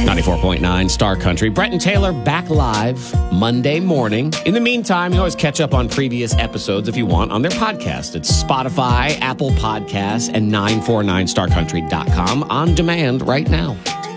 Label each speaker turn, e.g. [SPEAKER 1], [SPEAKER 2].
[SPEAKER 1] 94.9 Star Country. Brett and Taylor back live Monday morning. In the meantime, you always catch up on previous episodes if you want on their podcast. It's Spotify, Apple Podcasts, and 949starcountry.com on demand right now.